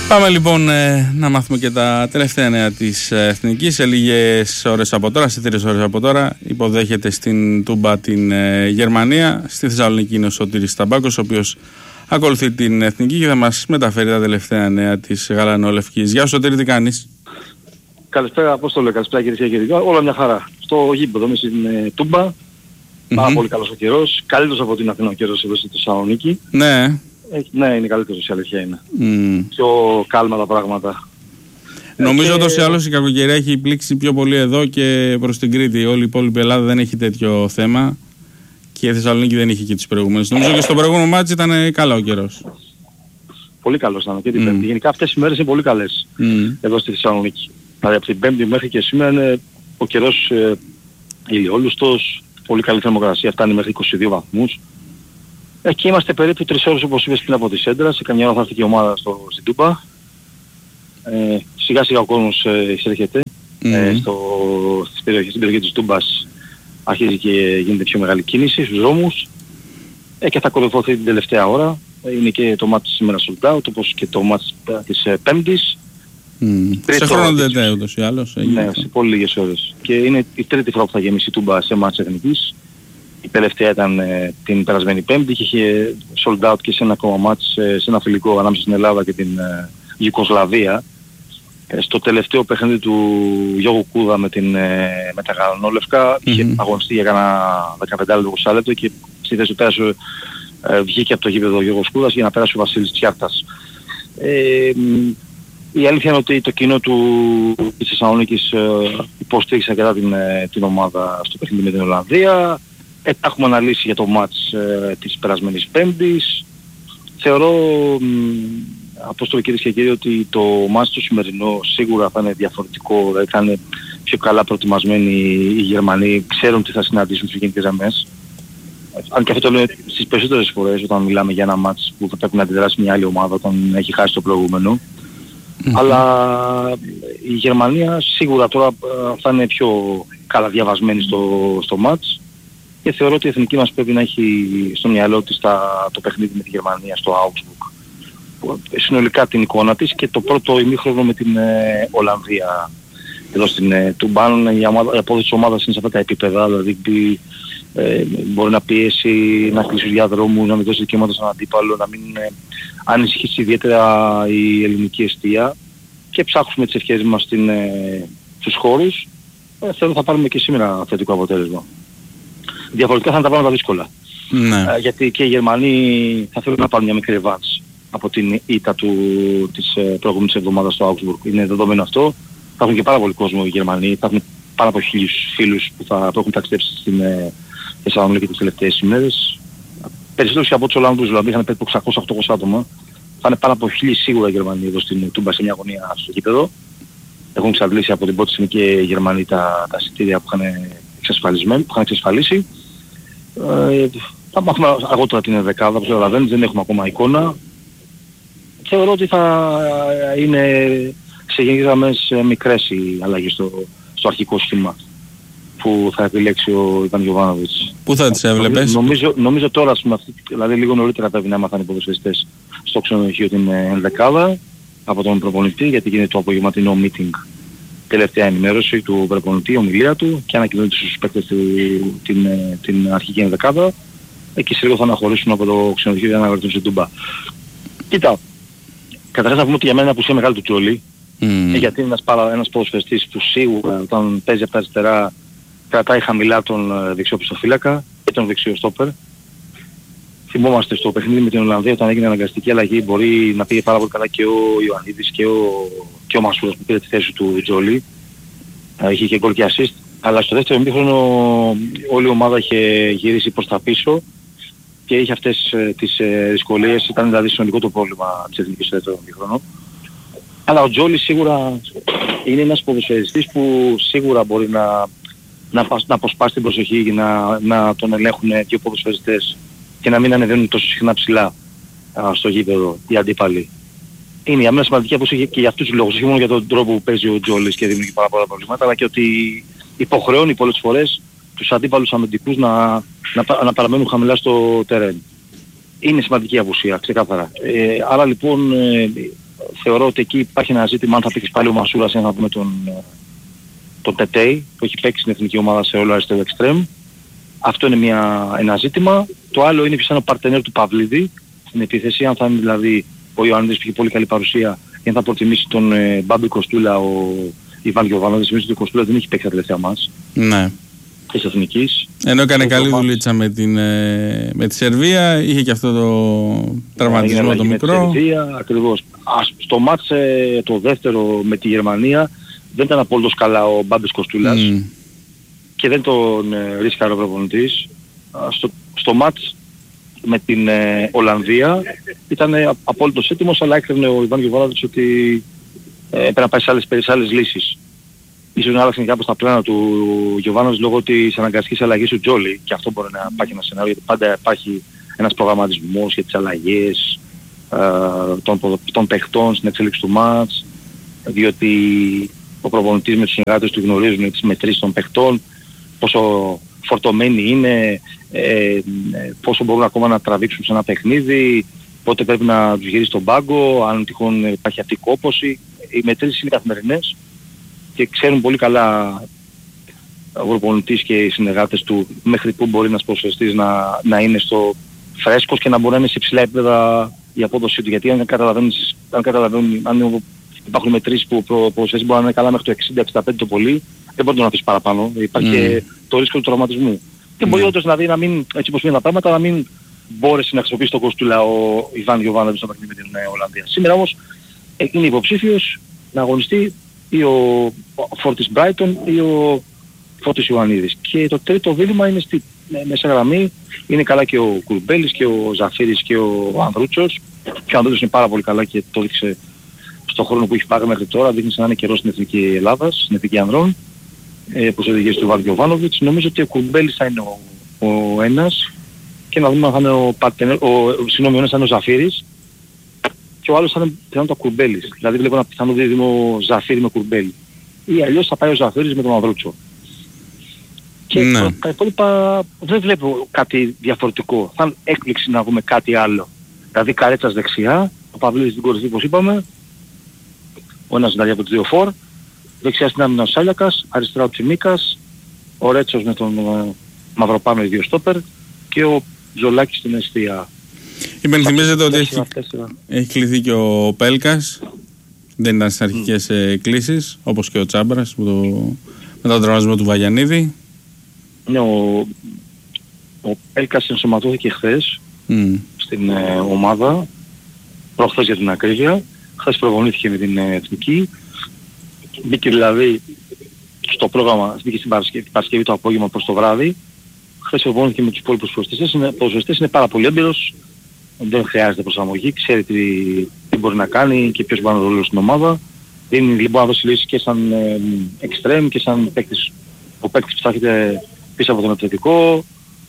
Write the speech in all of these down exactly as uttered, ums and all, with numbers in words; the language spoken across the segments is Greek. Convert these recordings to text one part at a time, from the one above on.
Πάμε λοιπόν ε, να μάθουμε και τα τελευταία νέα της ε, Εθνικής. Σε λίγες ώρες από τώρα, σε τρεις ώρες από τώρα, υποδέχεται στην Τούμπα την ε, Γερμανία. Στη Θεσσαλονίκη είναι ο Σωτήρης Ταμπάκος, ο οποίος ακολουθεί την Εθνική και θα μας μεταφέρει τα τελευταία νέα της γαλανόλευκης. Γεια σου Σωτήρη, τι κάνεις? Καλησπέρα, πώς το λέω, καλησπέρα κύριε και κύριοι. Όλα μια χαρά. Στο γήπεδο, εμείς στην ε, Τούμπα. Mm-hmm. Πάρα πολύ καλός ο καιρός. Καλύτερος από την Αθήνα ο καιρός εδώ στη Θεσσαλονίκη. Ναι. Έχει, ναι, είναι καλύτερος, η αλήθεια είναι. Mm. Πιο κάλμα τα πράγματα. Νομίζω και... ούτως ή άλλως η κακοκαιρία έχει πλήξει πιο πολύ εδώ και προς την Κρήτη. Όλη η υπόλοιπη Ελλάδα δεν έχει τέτοιο θέμα και η Θεσσαλονίκη δεν είχε και τις προηγούμενες. Νομίζω και στο προηγούμενο μάτς ήταν καλά ο καιρός. Πολύ καλός ήταν και την mm. Πέμπτη. Γενικά αυτές οι μέρες είναι πολύ καλές mm. εδώ στη Θεσσαλονίκη. Δηλαδή από την Πέμπτη μέχρι και σήμερα είναι ο καιρός ε, ηλιόλουστος, πολύ καλή θερμοκρασία, φτάνει μέχρι είκοσι δύο βαθμούς. Εκεί είμαστε περίπου τρεις ώρες όπως είπες πριν από τη Σέντρα, σε καμιά ώρα θα έρθει και η ομάδα στο, στην Τούμπα. Ε, σιγά σιγά ο κόσμος ε, εισέρχεται mm. ε, στο, στις περιοχές, στην περιοχή της Τούμπας αρχίζει και γίνεται πιο μεγάλη κίνηση στους δρόμους ε, και θα ακολουθωθεί την τελευταία ώρα. Ε, είναι και το μάτς σήμερα sold out, όπως και το μάτς της ε, Πέμπτης. Mm. Σε χρόνο δεν ούτως ή άλλως. Ναι, σε πολύ λίγες ώρες. Και είναι η τρίτη φορά που θα γεμίσει η Τούμπα σε μάτς εθνικής. Η τελευταία ήταν ε, την περασμένη Πέμπτη και είχε sold out και σε ένα ακόμα μάτς, ε, σε ένα φιλικό ανάμεσα στην Ελλάδα και την ε, Ιουγκοσλαβία. Ε, στο τελευταίο παιχνίδι του Γιώργου Κούδα με, την, ε, με τα γαλανόλευκα mm-hmm. είχε αγωνιστεί για κάνα δεκαπέντε λεπτό και στη θέση του πέρασε, ε, βγήκε από το γήπεδο ο Γιώργος Κούδας για να πέρασε ο Βασίλης Τσιάρτας. Ε, η αλήθεια είναι ότι το κοινό του της Θεσσαλονίκης ε, υποστήριξε αρκετά την, ε, την ομάδα στο παιχνίδι με την Ολλανδία. Ε, έχουμε αναλύσει για το μάτς ε, της περασμένης Πέμπτης. Θεωρώ, Απόστολοι κυρίες και κύριοι, ότι το μάτς το σημερινό σίγουρα θα είναι διαφορετικό, δηλαδή θα είναι πιο καλά προετοιμασμένοι οι Γερμανοί, ξέρουν τι θα συναντήσουν στις γενικές γραμμές. Αν και αυτό το λέω στις περισσότερες φορές όταν μιλάμε για ένα μάτς που θα πρέπει να αντιδράσει μια άλλη ομάδα όταν έχει χάσει το προηγούμενο. Mm-hmm. Αλλά η Γερμανία σίγουρα τώρα θα είναι πιο καλά διαβασμένη στο, στο μάτς. Και θεωρώ ότι η εθνική μας πρέπει να έχει στο μυαλό της τα, το παιχνίδι με τη Γερμανία στο Augsburg. Συνολικά την εικόνα της και το πρώτο ημίχρονο με την ε, Ολλανδία. Εδώ στην ε, Τούμπα η, ομάδα, η απόδοση της ομάδας είναι σε αυτά τα επίπεδα, δηλαδή ε, μπορεί να πιέσει, να κλείσει τους διαδρόμους, να μην δώσει δικαιώματα στον αντίπαλο, να μην ε, ανησυχήσει ιδιαίτερα η ελληνική εστία και ψάχνουμε τις ευκαιρίες μας στην, ε, στους χώρους. Ε, θέλω θα πάρουμε και σήμερα θετικό αποτέλεσμα. Διαφορετικά θα είναι τα πράγματα δύσκολα. Ναι. Ε, γιατί και οι Γερμανοί θα θέλουν να πάρουν μια μικρή ρεβάνς από την ήττα του, της ε, προηγούμενης εβδομάδας στο Augsburg. Είναι δεδομένο αυτό. Θα έχουν και πάρα πολύ κόσμο οι Γερμανοί. Θα έχουν πάρα από χίλιους φίλους που, θα, που έχουν ταξιδέψει στην ε, Θεσσαλονίκη τις τελευταίες ημέρες. Περισσότερους και από τους Ολλανδούς, δηλαδή είχαν περίπου εξακόσια οχτακόσια άτομα. Θα είναι πάρα από χίλιοι σίγουρα οι Γερμανοί εδώ στην Τούμπα σε μια αγωνία στο γήπεδο. Έχουν εξαντλήσει από την πρώτη στιγμή και οι Γερμανοί τα, τα εισιτήρια που είχαν που είχαν εξασφαλίσει. Ε, θα μάθουμε αργότερα την δεκάδα, όπως καταλαβαίνεις, δεν έχουμε ακόμα εικόνα. Θεωρώ ότι θα είναι σε γενικές γραμμές μικρές οι αλλαγές στο, στο αρχικό σχήμα που θα επιλέξει ο Ιβάν Γιοβάνοβιτς. Πού θα τις έβλεπες? Νομίζω, νομίζω τώρα, δηλαδή λίγο νωρίτερα πρέπει να μάθαν οι ποδοσφαιριστές στο ξενοδοχείο την ενδεκάδα από τον προπονητή, γιατί γίνεται το απογευματινό meeting, τελευταία ενημέρωση του προπονητή, ομιλία του και ανακοινώνεται στους παίκτες την, την, την αρχική ενδεκάδα. Εκεί σε λίγο θα αναχωρήσουν από το ξενοδοχείο για να βρεθούν στην Τούμπα. Κοίτα, καταρχάς να πούμε ότι για μένα είναι απουσία μεγάλη του Τζόλι, mm. γιατί είναι ένας, ένας ποδοσφαιριστής που σίγουρα όταν παίζει από τα αριστερά κρατάει χαμηλά τον δεξιό πιστοφύλακα και τον δεξιό στόπερ. Θυμόμαστε στο παιχνίδι με την Ολλανδία όταν έγινε αναγκαστική αλλαγή, μπορεί να πήγε πάρα πολύ καλά και ο Ιωαννίδης και ο, και ο Μασούρας που πήρε τη θέση του Τζόλι. Είχε και γκολ και assist. Αλλά στο δεύτερο ημίχρονο όλη η ομάδα είχε γυρίσει προς τα πίσω και είχε αυτές ε, τις ε, δυσκολίες. Ήταν δηλαδή συνολικό το πρόβλημα της εθνικής στο δεύτερο ημίχρονο. Αλλά ο Τζόλι σίγουρα είναι ένας ποδοσφαιριστής που σίγουρα μπορεί να, να, να αποσπάσει την προσοχή και να, να τον ελέγχουν δύο ποδοσφαιριστές και να μην ανεβαίνουν τόσο συχνά ψηλά α, στο γήπεδο οι αντίπαλοι. Είναι για μένα σημαντική απόσταση και για αυτούς τους λόγους, όχι μόνο για τον τρόπο που παίζει ο Τζόλις και δημιουργεί πάρα πολλά προβλήματα, αλλά και ότι υποχρεώνει πολλές φορές τους αντίπαλους αμυντικούς να, να, να παραμένουν χαμηλά στο τερέν. Είναι σημαντική απουσία, ξεκάθαρα. Ε, άρα λοιπόν ε, θεωρώ ότι εκεί υπάρχει ένα ζήτημα αν θα παίξει πάλι ο Μασούρας ή να δούμε τον, τον Τετέι που έχει παίξει στην εθνική ομάδα σε όλο αριστερό εξτρέμ. Αυτό είναι μια, ένα ζήτημα. Το άλλο είναι ποιος είναι ο παρτενέρ του Παυλίδη στην επίθεση, αν θα είναι δηλαδή ο Ιωαννίδης που έχει πολύ καλή παρουσία ή αν θα προτιμήσει τον ε, Μπάμπη Κοστούλα ο Ιβάν Γιωβάνοβιτς. Νομίζω ότι ο Κοστούλα δεν έχει παίξει τα τελευταία μας. Ναι. Της εθνικής. Ενώ έκανε καλή δουλίτσα με, την, ε, με τη Σερβία, είχε και αυτό το τραυματισμό το μικρό. Με τη Σερβία, ακριβώς. Ας, στο μάτς ε, το δεύτερο με τη Γερμανία δεν ήταν απόλυτος καλά ο Μπάμπης Κοστούλας mm. και δεν τον ε, ρίσκαρε ο προπονητής. Στο, στο μάτς με την ε, Ολλανδία ήταν ε, απόλυτος έτοιμος, αλλά έκρινε ο Ιβάν Γιωβάνοβιτς ότι ε, πρέπει να πάει σε άλλες, σε άλλες λύσεις. Ίσως να άλλαξαν κάπως τα πλάνα του Γιωβάνοβιτς λόγω της αναγκαστικής αλλαγής του Τζόλι και αυτό μπορεί να υπάρχει ένα σενάριο γιατί πάντα υπάρχει ένας προγραμματισμός για τις αλλαγές ε, των, των παιχτών στην εξέλιξη του μάτς διότι ο προπονητής με τους συνεργάτες του γνωρίζουν τις μετρήσεις των παιχτών, πόσο φορτωμένοι είναι, ε, πόσο μπορούν ακόμα να τραβήξουν σε ένα παιχνίδι, πότε πρέπει να τους γυρίσει στον πάγκο, αν τυχόν υπάρχει αυτή η κόπωση. Οι μετρήσεις είναι καθημερινές και ξέρουν πολύ καλά ο προπονητής και οι συνεργάτες του μέχρι που μπορεί ένας ποδοσφαιριστής να, να είναι στο φρέσκος και να μπορεί να είναι σε υψηλά επίπεδα η απόδοσή του. Γιατί αν καταλαβαίνεις, αν, καταλαβαίνουν, αν υπάρχουν μετρήσεις που ο ποδοσφαιριστής μπορεί να είναι καλά μέχρι το εξήντα εξήντα πέντε το πολύ, δεν μπορεί να τον αφήσει παραπάνω. Υπάρχει mm. και το ρίσκο του τραυματισμού. Και μπορεί όντως δηλαδή να μην, έτσι όπως είναι τα πράγματα, να μην μπόρεσε να χρησιμοποιήσει τον Κοστούλα ο Ιβάν Γιωβάνοβιτς στο παιχνίδι με την Ολλανδία. Σήμερα όμως είναι υποψήφιος να αγωνιστεί ή ο Φόρτις Μπράιτον ή ο Φώτης Ιωαννίδης. Και το τρίτο δίλημμα είναι στη μέσα γραμμή. Είναι καλά και ο Κουρμπέλης και ο Ζαφύρης και ο Ανδρούτσος. Και ο Ανδρούτσος είναι πάρα πολύ καλά και το δείξε στον χρόνο που έχει πάρει μέχρι τώρα. Δείχνει σαν να είναι καιρός στην Εθνική Ελλάδας, στην Εθνική Ανδρών, ε, που σε οδηγεί του Ιβάν Γιωβάνοβιτς. Νομίζω ότι ο Κουρμπέλης θα είναι ο, ο ένας και να δούμε αν θα είναι ο Παρτενέρ, ο, συγγνώμη, ο ένας θα είναι ο Ζαφύρης και ο άλλος θα είναι πιθανόν το Κουρμπέλης. Δηλαδή βλέπω ένα πιθανό δίδυμο Ζαφύρη με Κουρμπέλη. Ή αλλιώς θα πάει ο Ζαφύρης με τον Ανδρούτσο. Και ναι. τα υπόλοιπα δεν βλέπω κάτι διαφορετικό. Θα είναι έκπληξη να δούμε κάτι άλλο. Δηλαδή Καρέτσας δεξιά, ο Παυλίδης στην κορυφή όπως είπαμε, ο ένας δηλαδή από τους δύο φορ, δεξιά στην άμυνα ο Σάλιακας, αριστερά ο Τσιμίκας, ο Ρέτσος με τον uh, Μαυροπάνο οι δύο στόπερ και ο Ζολάκης στην αιστεία. Υπενθυμίζετε ότι έχει, έχει κληθεί και ο Πέλκας, δεν ήταν στις αρχικές mm. κλήσεις, όπως και ο Τσάμπρας με, το, με τον τραυματισμό του Βαγιανίδη. Ναι, ο, ο Πέλκας ενσωματώθηκε χθες mm. στην ε, ομάδα, προχθές για την ακρίβεια, χθες προπονήθηκε με την ε, εθνική, μπήκε δηλαδή στο πρόγραμμα, μπήκε στην Παρασκευή, Παρασκευή το απόγευμα προς το βράδυ, χθες προπονήθηκε με τους υπόλοιπους ποδοσφαιριστές, είναι, είναι πάρα πολύ έμπειρος, δεν χρειάζεται προσαρμογή, ξέρει τι, τι μπορεί να κάνει και ποιος μπορεί να ρόλο στην ομάδα. Δίνει λοιπόν να δώσει λύσεις και σαν εξτρέμ και σαν παίκτης, ο παίκτης που θα έχετε πίσω από τον επιθετικό.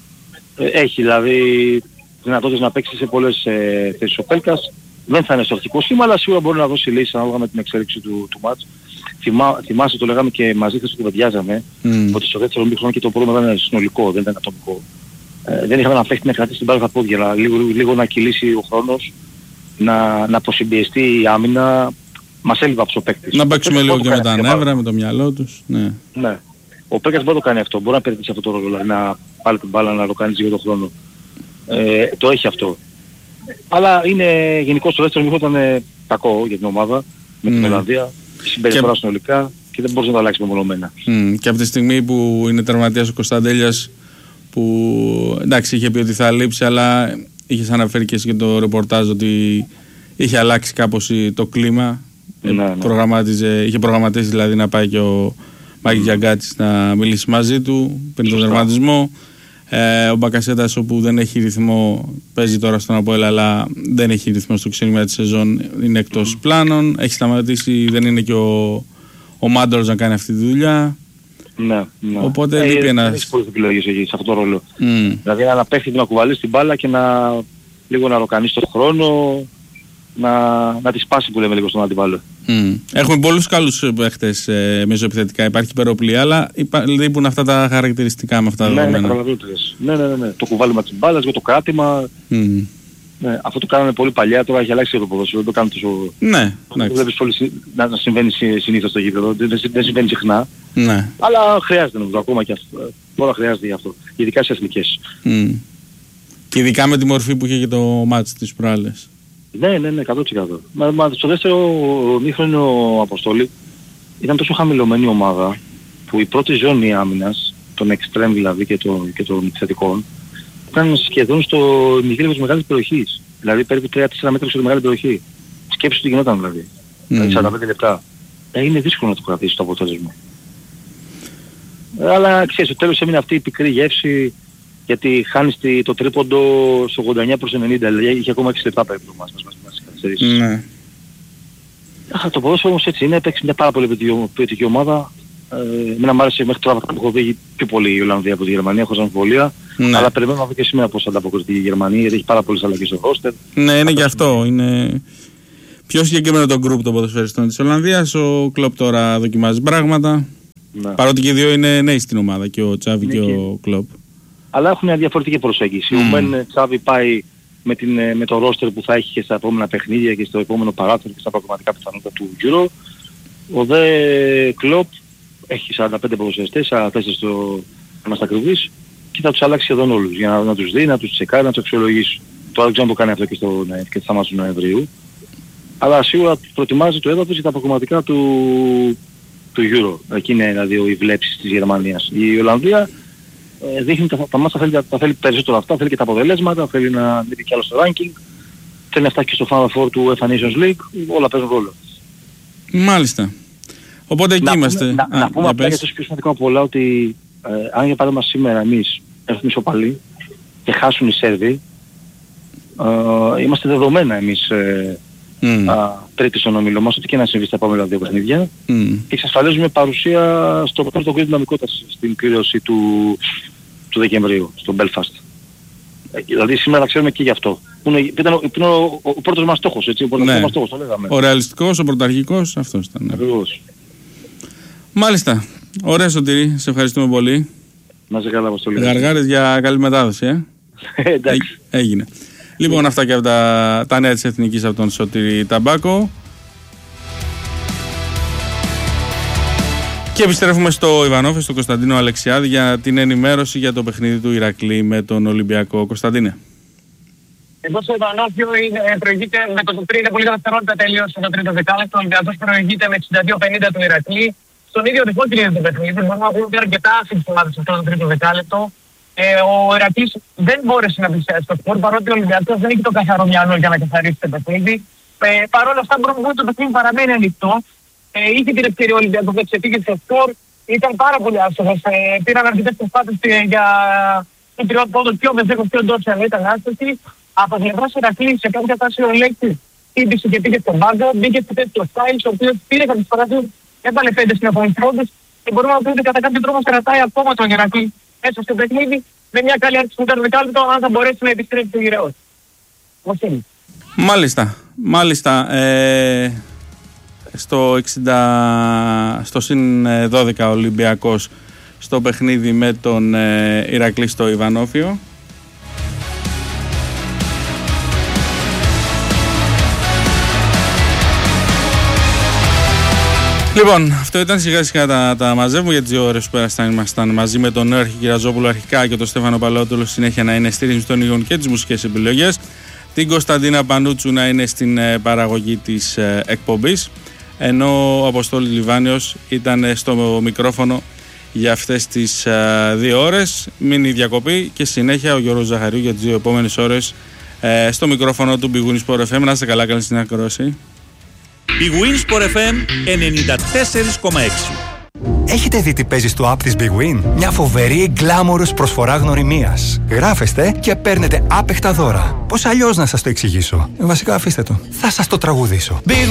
Έχει δηλαδή δυνατότητες να παίξει σε πολλές ε, θέσεις ο Πέλκας. Δεν θα είναι στο αρχικό σχήμα, αλλά σίγουρα μπορεί να δώσει λύσεις ανάλογα με την εξέλιξη του, του μάτς. Θυμά, θυμάσαι, το λέγαμε και μαζί θες που κουβεντιάζαμε, mm. ότι στο δεύτερο μήχρονο και το πρόβλημα ήταν συνολικό, δεν ήταν ατομικό. Ε, δεν είχαμε να παίχτη να κρατήσει την μπάλα στα πόδια, αλλά λίγο, λίγο να κυλήσει ο χρόνος, να, να αποσυμπιεστεί η άμυνα. Μας έλειπε από τους παίκτες. Να παίξουμε λίγο και με τα νεύρα, με το μυαλό τους. Ναι. ναι. Ο Πέλκας μπορεί να το κάνει αυτό, μπορεί να περνήσει αυτό το ρόλο, δηλαδή να πάρει την μπάλα να το κάνει για τον χρόνο. Ε, το έχει αυτό. Αλλά είναι γενικώς το δεύτερο μήχρονο ήταν κακό για την ομάδα, με την Ολλανδία, συμπεριφορά συνολικά και δεν μπορούσε να το αλλάξει μεμονωμένα. Mm. Και από τη στιγμή που είναι τερματίας ο Κωνσταντέλιας, που εντάξει είχε πει ότι θα λείψει, αλλά είχες αναφέρει και εσύ και το ρεπορτάζ ότι είχε αλλάξει κάπως το κλίμα. Ναι, ναι. Προγραμμάτιζε, είχε προγραμματίσει δηλαδή να πάει και ο Μάκης mm. Γιαγκάτης να μιλήσει μαζί του πριν τον τερματισμό. Ε, ο Μπακασέτας, όπου δεν έχει ρυθμό, παίζει τώρα στον Αποέλ, αλλά δεν έχει ρυθμό στο ξεκίνημα της σεζόν, είναι εκτός mm. πλάνων. Έχει σταματήσει, δεν είναι και ο, ο Μάντορος να κάνει αυτή τη δουλειά. Ναι, ναι. Οπότε λείπει ένας... Δεν έχεις πολλές επιλογές εκεί σε αυτό το ρόλο. Mm. Δηλαδή να παίχτη να κουβαλείς την μπάλα και να λίγο να ροκανείς τον χρόνο, να, να τη σπάσει που λέμε λίγο στον αντιπάλο. Mm. Έχουμε πολλούς καλούς παίχτες ε, μεσοεπιθετικά, υπάρχει υπεροπλία, αλλά λείπουν αυτά τα χαρακτηριστικά με αυτά τα ναι, δεδομένα. Ναι, ναι, ναι, ναι, ναι. Το κουβάλιμα της μπάλας, για το κράτημα. Mm. Ναι, αυτό το κάνανε πολύ παλιά, τώρα έχει αλλάξει το ποδόσφαιρο, δεν το κάνουν τόσο... Ναι, δεν βλέπεις πολύ να, να συμβαίνει συνήθως στο γήπεδο, δεν, δεν συμβαίνει συχνά. Ναι. Αλλά χρειάζεται νομίζω ακόμα και αυτό. Τώρα χρειάζεται γι' αυτό, ειδικά στις εθνικές. Mm. Και ειδικά με τη μορφή που είχε και το μάτς της προάλλες. Ναι, ναι, ναι, εκατό τοις εκατό. Μα, μα στο δεύτερο μήχρονο Αποστόλη ήταν τόσο χαμηλωμένη ομάδα που η πρώτη ζώνη άμυνας, των εξτρέμ δηλαδή και των, και των επιθετικών, ήταν σχεδόν στο ημικύριο της μεγάλης περιοχής. Δηλαδή περίπου τρία τέσσερα μέτρα στο μεγάλη περιοχή. Σκέψου τι γινόταν δηλαδή. Mm. Δηλαδή σαράντα πέντε λεπτά. Ε, είναι δύσκολο να το κρατήσει το αποτέλεσμα. Ε, αλλά ξέρεις, στο τέλος έμεινε αυτή η πικρή γεύση, γιατί χάνεις το τρίποντο στο ογδόντα εννιά προς ενενήντα, δηλαδή είχε ακόμα έξι λεπτά περίπου μας μας καθυστερήσεις. Ναι. Αχα, το ποδόσφαιρο όμως έτσι είναι, έπαιξε μια πάρα πολύ ποιοτική ομάδα. Ε, εμένα μου άρεσε μέχρι τώρα που έχω δει πιο πολύ η Ολλανδία από τη Γερμανία, χωρίς αμφιβολία. Ναι. Αλλά περιμένω να δω και σήμερα πώς ανταποκριθεί η Γερμανία, γιατί έχει πάρα πολλές αλλαγές στο ρόστερ. Ναι, είναι και αυτό. Είναι πιο συγκεκριμένο το γκρουπ των ποδοσφαιριστών της Ολλανδίας. Ο Κλοπ τώρα δοκιμάζει πράγματα. Ναι. Παρότι και οι δύο είναι νέοι στην ομάδα, και ο Τσάβι ναι, και, και ο Κλοπ. Αλλά έχουν μια διαφορετική προσέγγιση. Mm. Ο Μεν Τσάβι πάει με, την, με το ρόστερ που θα έχει και στα επόμενα παιχνίδια και στο επόμενο παράθυρο και στα προγραμματικά πιθανότητα του Euro. Ο δε Κλοπ έχει σαράντα πέντε ποδοσφαιριστές, σαράντα τέσσερα στο είμαστε ακριβείς, και θα τους αλλάξει σχεδόν όλους για να, να τους δει, να τους τσεκάρει, να τους αξιολογήσει. Τώρα δεν ξέρω αν το κάνει αυτό και, στο, ναι, και στα μάτια του Νοεμβρίου. Αλλά σίγουρα προετοιμάζει το έδαφος για τα προγραμματικά του, του Euro. Εκεί είναι δηλαδή οι βλέψεις της Γερμανίας. Η Ολλανδία ε, δείχνει τα, τα μάτια, θέλει, τα θέλει περισσότερο αυτά, θέλει και τα αποτελέσματα, θέλει να ανέβει κι άλλο στο ranking, θέλει να φτάσει και στο Final Four του UEFA Nations League, όλα παίζουν ρόλο. Μάλιστα. Οπότε εκεί να είμαστε. Πούμε, να, Α, να πούμε απλά για το πιο σημαντικό από όλα ότι ε, αν για παράδειγμα σήμερα εμείς έχουμε ισοπαλή και χάσουν οι Σέρβοι, ε, είμαστε δεδομένα εμείς ε, mm. τρίτοι στον όμιλο μας, ό,τι και να συμβεί στα επόμενα δύο παιχνίδια, mm. και εξασφαλίζουμε παρουσία στο πρώτο γκριν δυναμικότητας στην κλήρωση του, του Δεκεμβρίου, στο Belfast. Ε, δηλαδή σήμερα ξέρουμε και γι' αυτό. Που είναι, ήταν, ο, ήταν ο, ο, ο πρώτος μας στόχος, έτσι, ο πρώτος ναι. μας στόχος, το λέγαμε. Ο ρεαλιστικός, ο πρωταρχικός, αυτός ήταν. Ακριβώς. Μάλιστα. Ωραία, Σωτήρη, σε ευχαριστούμε πολύ. Να είσαι καλά, Αποστολή. Γαργάρες για καλή μετάδοση, ε. Εντάξει. Έ, έγινε. Λοιπόν, αυτά και από τα, τα νέα της Εθνικής από τον Σωτήρη Ταμπάκο. Και επιστρέφουμε στο Ιβανόφι, στον Κωνσταντίνο Αλεξιάδη, για την ενημέρωση για το παιχνίδι του Ηρακλή με τον Ολυμπιακό. Κωνσταντίνε. Εδώ στο Ιβανόφιο προηγείται με το πριν πολύ δευτερόλεπτα τελείωσε το τρίτο δεκάλεπτο. Ο Ολυμπιακός προηγείται με εξήντα δύο πενήντα του Ηρακλή. Στον ίδιο ρυθμό κινείται το παιχνίδι. Μπορούμε να πούμε ότι αρκετά άσχημες σε αυτό το τρίτο δεκάλεπτο. Ε, ο Ηρακλής δεν μπόρεσε να πλησιάσει στο σκορ, παρότι ο Ολυμπιακός δεν έχει το καθαρό μυαλό για να καθαρίσει το παιχνίδι. Ε, Παρ' όλα αυτά μπορούμε να πούμε ότι το παιχνίδι παραμένει ανοιχτό. Ε, είχε την ευκαιρία ο Ολυμπιακός να ξεφύγει στο σκορ. Ήταν πάρα πολύ άστοχος. Ε, πήραν αρκετές προσπάθειες για την τριώτη πόντων πιο μεζέκος πιο ντόψη, αλλά ήταν άστοχη. Από πλευράς Ηρακλή σε κάποια φάση ο Λέκτης τύπησε και πήγε στον πάγκο, μπήκε στη θέση του Στάιλς, ο οποίος πήρε κάποιες παραδείγματες, έβαλε πέντε στην επόμενη πρώτη και μπορούμε να πούμε ότι κατά κάποιο τρόπο κρατάει ακόμα τον Ηρακλή μέσα στο παιχνίδι με μια καλή άρχιση που ήταν δεκάλεπτο, αν θα μπορέσει να επιστρέψει το γυραιός. Πώς είναι. Μάλιστα, μάλιστα. Ε, στο εξήντα, στο συν δώδεκα ο Ολυμπιακός στο παιχνίδι με τον ε, Ηρακλή στο Ιβανόφιο. Λοιπόν, αυτό ήταν σιγά σιγά τα, τα μαζεύουμε για τις δύο ώρες που πέρασαν. Ήμασταν μαζί με τον Νέαρχη Κυραζόπουλο αρχικά και τον Στέφανο Παλαιότολο συνέχεια να είναι στη ρύθμιση των υγών και τις μουσικές επιλογές. Την Κωνσταντίνα Πανούτσου να είναι στην ε, παραγωγή της ε, εκπομπής. Ενώ ο Αποστόλης Λιβάνιος ήταν ε, στο μικρόφωνο για αυτές τις ε, δύο ώρες. Μείνει διακοπή και συνέχεια ο Γιώργος Ζαχαριού για τις δύο επόμενες ώρες ε, στο μικρόφωνο του Big Win Sport εφ εμ. Να είστε καλά, καλή συνακρόαση. Big Win Sport εφ εμ ενενήντα τέσσερα κόμμα έξι. Έχετε δει τι παίζει στο app της Big Win? Μια φοβερή γκλάμορος προσφορά γνωριμίας. Γράφεστε και παίρνετε άπεχτα δώρα. Πώς αλλιώς να σας το εξηγήσω? Βασικά αφήστε το. Θα σας το τραγουδήσω. Big